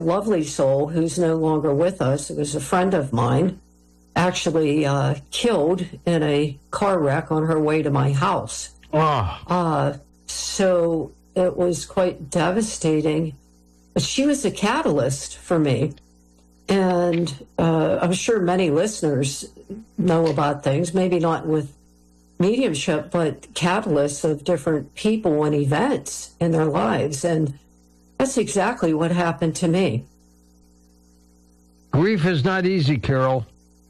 lovely soul who's no longer with us, who was a friend of mine, actually killed in a car wreck on her way to my house. So it was quite devastating. But she was a catalyst for me. And I'm sure many listeners know about things, maybe not with mediumship, but catalysts of different people and events in their lives. And that's exactly what happened to me. Grief is not easy, Carol.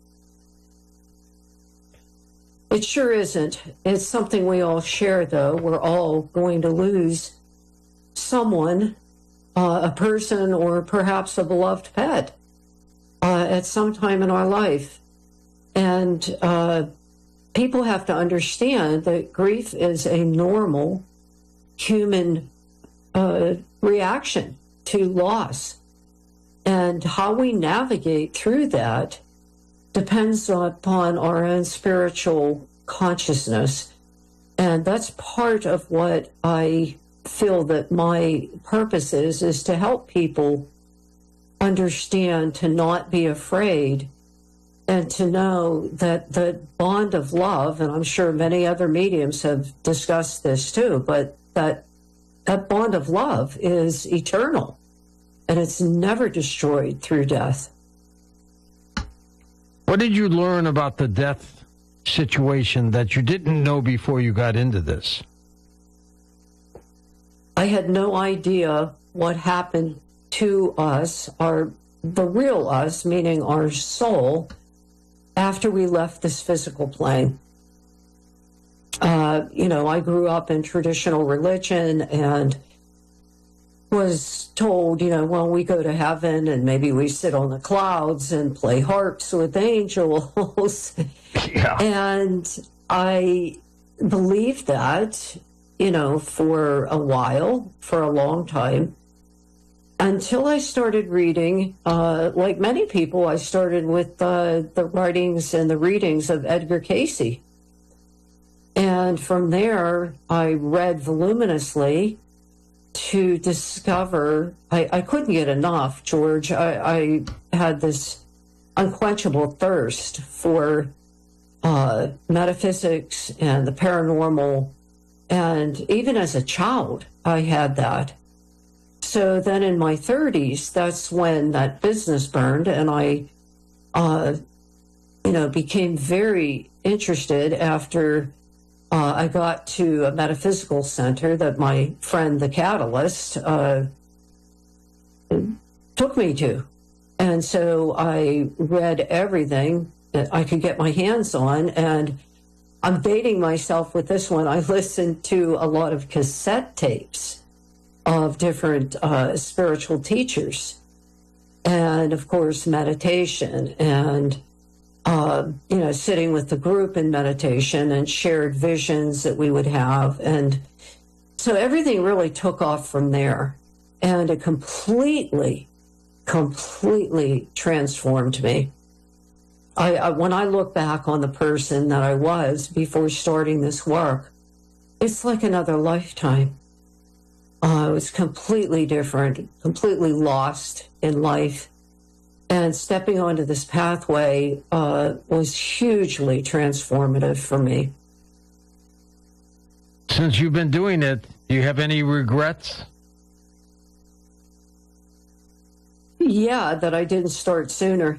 It sure isn't. It's something we all share, though. We're all going to lose someone, a person, or perhaps a beloved pet at some time in our life. And people have to understand that grief is a normal human reaction to loss. And how we navigate through that depends upon our own spiritual consciousness. And that's part of what I feel that my purpose is to help people understand, to not be afraid, and to know that the bond of love, and I'm sure many other mediums have discussed this too, but that bond of love is eternal, and it's never destroyed through death. What did you learn about the death situation that you didn't know before you got into this? I had no idea what happened to us, the real us, meaning our soul, after we left this physical plane. I grew up in traditional religion and was told, well, we go to heaven and maybe we sit on the clouds and play harps with angels. Yeah. And I believed that, for a while, for a long time, until I started reading, like many people, I started with the writings and the readings of Edgar Cayce. And from there, I read voluminously to discover, I couldn't get enough, George. I had this unquenchable thirst for metaphysics and the paranormal. And even as a child, I had that. So then in my 30s, that's when that business burned, and I, became very interested after I got to a metaphysical center that my friend, the Catalyst, took me to. And so I read everything that I could get my hands on, and I'm dating myself with this one. I listened to a lot of cassette tapes of different spiritual teachers, and of course meditation, and sitting with the group in meditation, and shared visions that we would have. And so everything really took off from there, and it completely transformed me. When I look back on the person that I was before starting this work, it's like another lifetime. I was completely different, completely lost in life. And stepping onto this pathway was hugely transformative for me. Since you've been doing it, do you have any regrets? Yeah, that I didn't start sooner.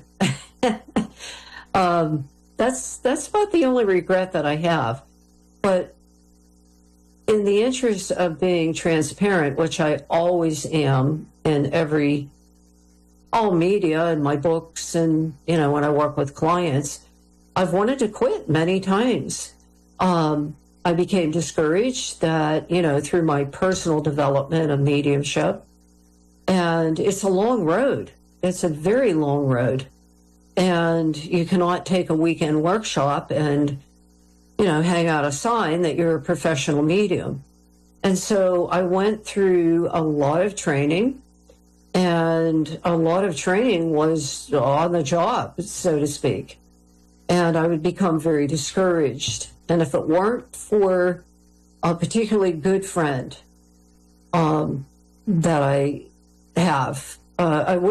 That's about the only regret that I have. But in the interest of being transparent, which I always am in all media and my books, and when I work with clients, I've wanted to quit many times. I became discouraged that through my personal development of mediumship, and it's a long road. It's a very long road, and you cannot take a weekend workshop and hang out a sign that you're a professional medium. And so I went through a lot of training, and a lot of training was on the job, so to speak. And I would become very discouraged. And if it weren't for a particularly good friend that I have, I